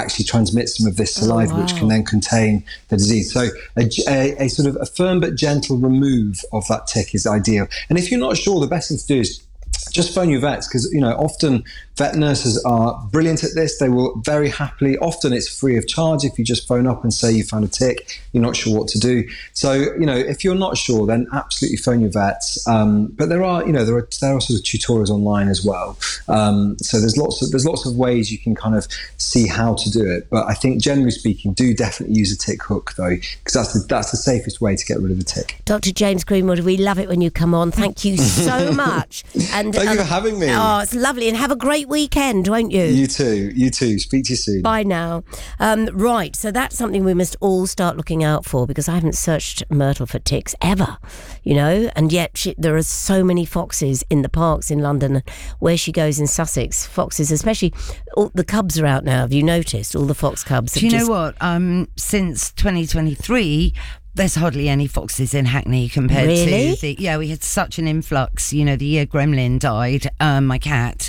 actually transmit some of this saliva, which can then contain the disease. So a sort of a firm but gentle remove of that tick is ideal. And if you're not sure, the best thing to do is just phone your vets, because often vet nurses are brilliant at this. They will very happily, often it's free of charge if you just phone up and say you found a tick, you're not sure what to do. So if you're not sure, then absolutely phone your vets. But there are sort of tutorials online as well. So there's lots of ways you can kind of see how to do it. But I think generally speaking, do definitely use a tick hook though, because that's the safest way to get rid of the tick. Dr. James Greenwood, we love it when you come on. Thank you so much. And thank you for having me. Oh, it's lovely. And have a great weekend, won't you? You too. Speak to you soon. Bye now. Right, so that's something we must all start looking out for, because I haven't searched Myrtle for ticks ever, and yet there are so many foxes in the parks in London. Where she goes in Sussex, foxes, especially, all the cubs are out now. Have you noticed? All the fox cubs. Do you know what? Since 2023, there's hardly any foxes in Hackney compared to we had such an influx. The year Gremlin died, my cat,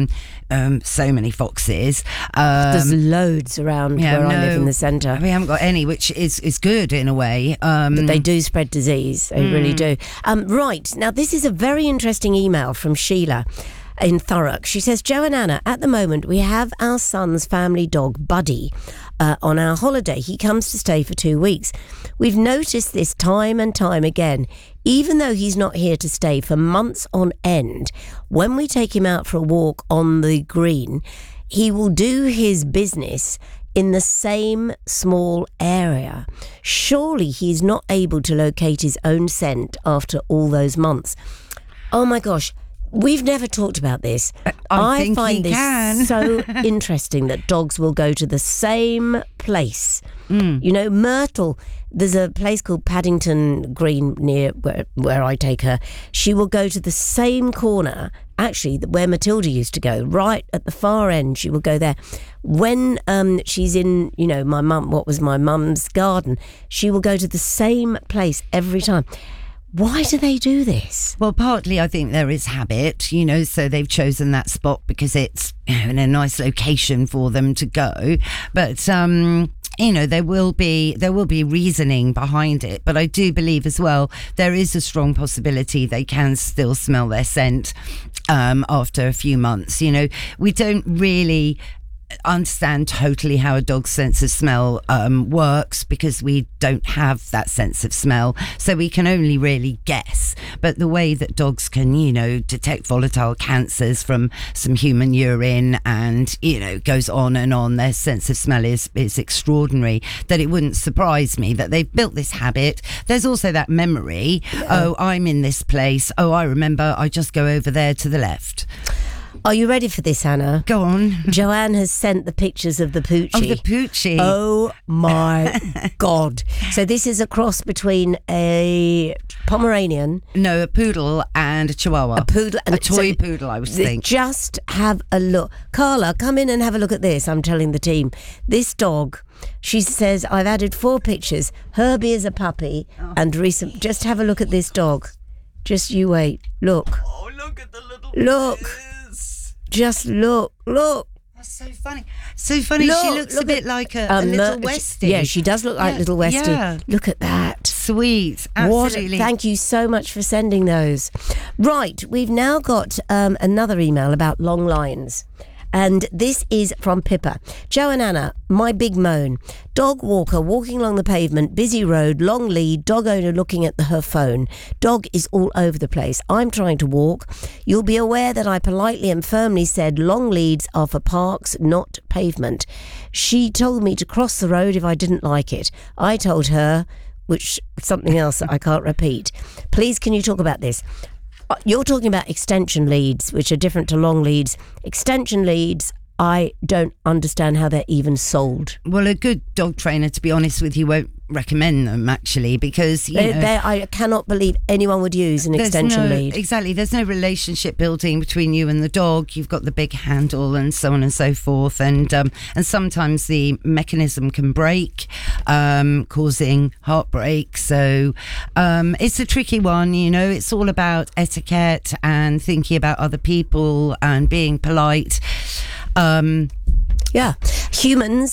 so many foxes. There's loads around where I live in the centre. We haven't got any, which is good in a way. But they do spread disease. They really do. Right, now this is a very interesting email from Sheila in Thurrock. She says, Joe and Anna, at the moment we have our son's family dog Buddy on our holiday. He comes to stay for 2 weeks. We've noticed this time and time again. Even though he's not here to stay for months on end, when we take him out for a walk on the green, he will do his business in the same small area. Surely he's not able to locate his own scent after all those months. Oh my gosh. We've never talked about this. I find this so interesting that dogs will go to the same place. Myrtle, there's a place called Paddington Green near where I take her. She will go to the same corner, actually, where Matilda used to go, right at the far end. She will go there. When she's in, my mum's garden, she will go to the same place every time. Why do they do this? Well, partly I think there is habit, so they've chosen that spot because it's in a nice location for them to go. But there will be reasoning behind it. But I do believe as well there is a strong possibility they can still smell their scent after a few months. We don't really understand totally how a dog's sense of smell works, because we don't have that sense of smell, so we can only really guess. But the way that dogs can detect volatile cancers from some human urine and goes on and on, their sense of smell is extraordinary, that it wouldn't surprise me that they've built this habit. There's also that memory. Oh, I'm in this place, I remember, I just go over there to the left. Are you ready for this, Anna? Go on. Joanne has sent the pictures of the Poochie. Oh, the Poochie. Oh, my God. So this is a cross between a Pomeranian... No, a poodle and a chihuahua. A poodle and a toy poodle, I was thinking. Just have a look. Carla, come in and have a look at this. I'm telling the team. This dog... She says, I've added 4 pictures. Herbie is a puppy and recent... Just have a look at this dog. Just you wait. Look. Oh, look at the little... Look. Just look. That's so funny. So funny. Look, she looks a bit like a little Westie. Yeah, she does look like little Westie. Yeah. Look at that. Sweet. Absolutely. Thank you so much for sending those. Right, we've now got another email about long lines. And this is from Pippa. Joe and Anna, my big moan. Dog walker walking along the pavement, busy road, long lead, dog owner looking at her phone. Dog is all over the place. I'm trying to walk. You'll be aware that I politely and firmly said long leads are for parks, not pavement. She told me to cross the road if I didn't like it. I told her, which something else that I can't repeat. Please, can you talk about this? You're talking about extension leads, which are different to long leads. Extension leads, I don't understand how they're even sold. Well, a good dog trainer, to be honest with you, won't recommend them, actually, because I cannot believe anyone would use an extension lead. Exactly, there's no relationship building between you and the dog. You've got the big handle and so on and so forth, and sometimes the mechanism can break, causing heartbreak. So it's a tricky one. It's all about etiquette and thinking about other people and being polite. Humans